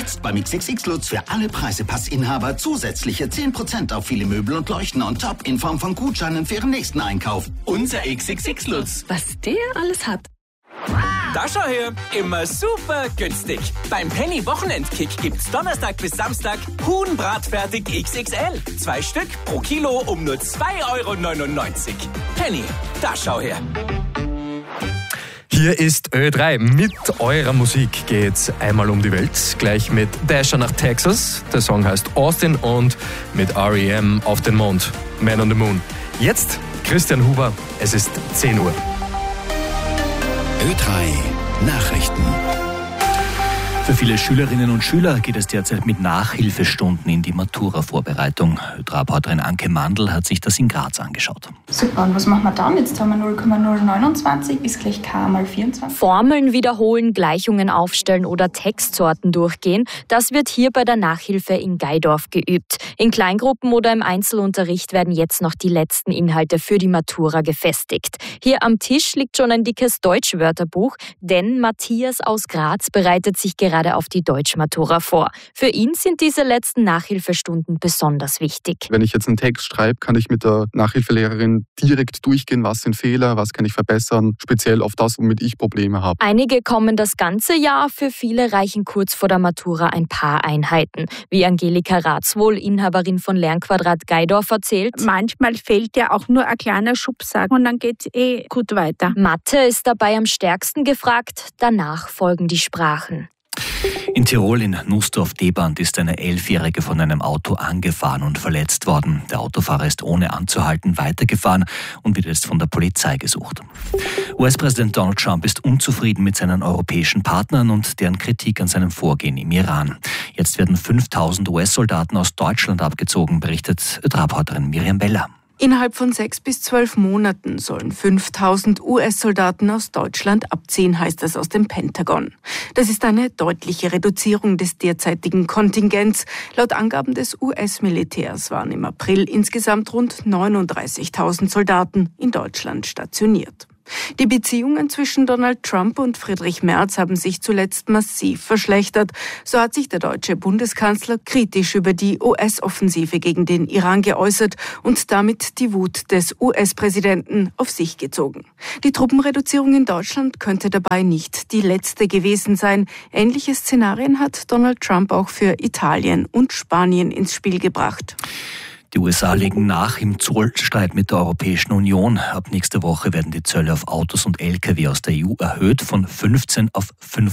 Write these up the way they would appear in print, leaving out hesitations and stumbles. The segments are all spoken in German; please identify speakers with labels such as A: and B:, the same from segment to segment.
A: Jetzt beim XXX Lutz für alle Preisepassinhaber zusätzliche 10% auf viele Möbel und Leuchten on top in Form von Gutscheinen für Ihren nächsten Einkauf. Unser XXX Lutz.
B: Was der alles hat.
C: Da schau her, immer super günstig. Beim Penny Wochenendkick gibt's Donnerstag bis Samstag Huhn bratfertig XXL. 2 Stück pro Kilo um nur 2,99 €. Penny, da schau her.
D: Hier ist Ö3. Mit eurer Musik geht's einmal um die Welt. Gleich mit Dasher nach Texas. Der Song heißt Austin und mit R.E.M. auf den Mond. Man on the Moon. Jetzt Christian Huber. Es ist 10 Uhr.
E: Ö3 Nachrichten. Für viele Schülerinnen und Schüler geht es derzeit mit Nachhilfestunden in die Matura-Vorbereitung. Ö3-Reporterin Anke Mandl hat sich das in Graz angeschaut.
F: Super, und was machen wir dann? Jetzt haben wir 0,029 ist gleich k mal 24.
G: Formeln wiederholen, Gleichungen aufstellen oder Textsorten durchgehen, das wird hier bei der Nachhilfe in Gaidorf geübt. In Kleingruppen oder im Einzelunterricht werden jetzt noch die letzten Inhalte für die Matura gefestigt. Hier am Tisch liegt schon ein dickes Deutschwörterbuch, denn Matthias aus Graz bereitet sich gerade auf die Deutschmatura vor. Für ihn sind diese letzten Nachhilfestunden besonders wichtig.
H: Wenn ich jetzt einen Text schreibe, kann ich mit der Nachhilfelehrerin direkt durchgehen, was sind Fehler, was kann ich verbessern, speziell auf das, womit ich Probleme habe.
G: Einige kommen das ganze Jahr, für viele reichen kurz vor der Matura ein paar Einheiten. Wie Angelika Ratzwohl, Inhaberin von Lernquadrat Gaidorf, erzählt.
I: Manchmal fehlt ja auch nur ein kleiner Schubser und dann geht es gut weiter.
G: Mathe ist dabei am stärksten gefragt, danach folgen die Sprachen.
E: In Tirol in Nussdorf-Deband ist eine 11-Jährige von einem Auto angefahren und verletzt worden. Der Autofahrer ist ohne anzuhalten weitergefahren und wird jetzt von der Polizei gesucht. US-Präsident Donald Trump ist unzufrieden mit seinen europäischen Partnern und deren Kritik an seinem Vorgehen im Iran. Jetzt werden 5.000 US-Soldaten aus Deutschland abgezogen, berichtet Reporterin Miriam Beller.
J: Innerhalb von 6 bis 12 Monaten sollen 5.000 US-Soldaten aus Deutschland abziehen, heißt es aus dem Pentagon. Das ist eine deutliche Reduzierung des derzeitigen Kontingents. Laut Angaben des US-Militärs waren im April insgesamt rund 39.000 Soldaten in Deutschland stationiert. Die Beziehungen zwischen Donald Trump und Friedrich Merz haben sich zuletzt massiv verschlechtert. So hat sich der deutsche Bundeskanzler kritisch über die US-Offensive gegen den Iran geäußert und damit die Wut des US-Präsidenten auf sich gezogen. Die Truppenreduzierung in Deutschland könnte dabei nicht die letzte gewesen sein. Ähnliche Szenarien hat Donald Trump auch für Italien und Spanien ins Spiel gebracht.
E: Die USA legen nach im Zollstreit mit der Europäischen Union. Ab nächster Woche werden die Zölle auf Autos und Lkw aus der EU erhöht von 15% auf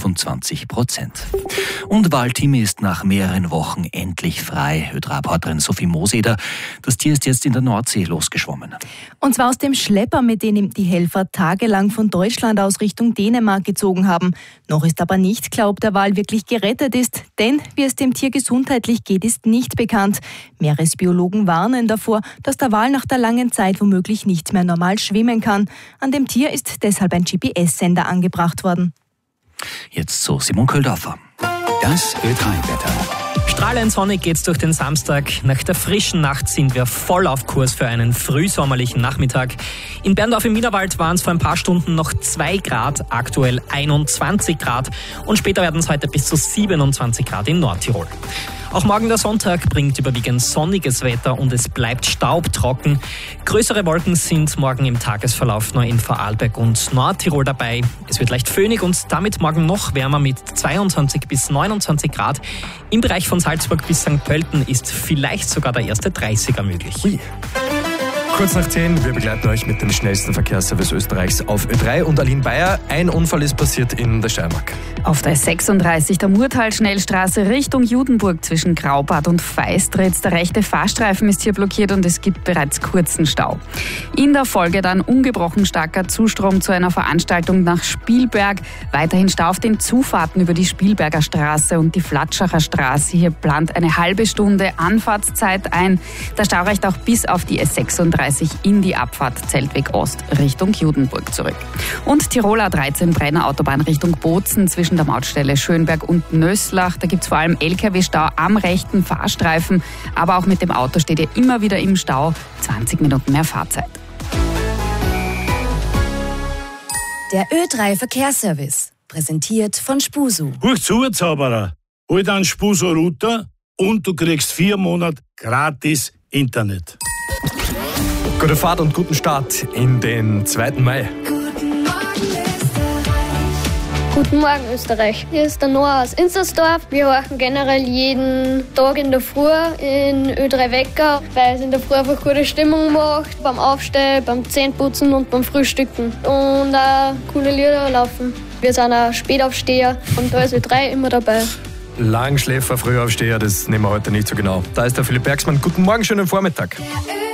E: 25%. Und Waltimi ist nach mehreren Wochen endlich frei. Ö3-Reporterin Sophie Moseder. Das Tier ist jetzt in der Nordsee losgeschwommen.
K: Und zwar aus dem Schlepper, mit dem die Helfer tagelang von Deutschland aus Richtung Dänemark gezogen haben. Noch ist aber nicht klar, ob der Wal wirklich gerettet ist, denn wie es dem Tier gesundheitlich geht, ist nicht bekannt. Meeresbiologen warnen davor, dass der Wal nach der langen Zeit womöglich nicht mehr normal schwimmen kann. An dem Tier ist deshalb ein GPS-Sender angebracht worden.
E: Jetzt zu Simon Köldorfer. Das Ö3-Wetter.
L: Strahlend sonnig geht's durch den Samstag. Nach der frischen Nacht sind wir voll auf Kurs für einen frühsommerlichen Nachmittag. In Berndorf im Wienerwald waren es vor ein paar Stunden noch 2 Grad, aktuell 21 Grad und später werden es heute bis zu 27 Grad in Nordtirol. Auch morgen der Sonntag bringt überwiegend sonniges Wetter und es bleibt staubtrocken. Größere Wolken sind morgen im Tagesverlauf nur in Vorarlberg und Nordtirol dabei. Es wird leicht föhnig und damit morgen noch wärmer mit 22 bis 29 Grad. Im Bereich von Salzburg bis St. Pölten ist vielleicht sogar der erste 30er möglich.
D: Ui. Kurz nach 10, wir begleiten euch mit dem schnellsten Verkehrsservice Österreichs auf Ö3 und Aline Bayer. Ein Unfall ist passiert in der Steiermark.
M: Auf der 36 der Murtal-Schnellstraße Richtung Judenburg zwischen Graubad und Feistritz. Der rechte Fahrstreifen ist hier blockiert und es gibt bereits kurzen Stau. In der Folge dann ungebrochen starker Zustrom zu einer Veranstaltung nach Spielberg. Weiterhin Stau auf den Zufahrten über die Spielberger Straße und die Flatschacher Straße. Hier plant eine halbe Stunde Anfahrtszeit ein. Der Stau reicht auch bis auf die S36 in die Abfahrt Zeltweg Ost Richtung Judenburg zurück. Und Tiroler 13 Brenner Autobahn Richtung Bozen zwischen der Mautstelle Schönberg und Nöslach. Da gibt es vor allem Lkw-Stau am rechten Fahrstreifen. Aber auch mit dem Auto steht ihr immer wieder im Stau. 20 Minuten mehr Fahrzeit.
N: Der Ö3 Verkehrsservice. Präsentiert von Spusu.
O: Huch zu, Zauberer!
B: hol dir einen Spuso-Router und du kriegst 4 Monate gratis Internet.
D: Gute Fahrt und guten Start in den 2. Mai.
N: Guten Morgen, Österreich. Hier ist der Noah aus Inzersdorf. Wir horchen generell jeden Tag in der Früh in Ö3 Wecker, weil es in der Früh einfach gute Stimmung macht. Beim Aufstehen, beim Zähneputzen und beim Frühstücken. Und auch coole Lieder laufen. Wir sind auch Spätaufsteher und da ist Ö3 immer dabei.
D: Langschläfer, Frühaufsteher, das nehmen wir heute nicht so genau. Da ist der Philipp Bergsmann. Guten Morgen, schönen Vormittag.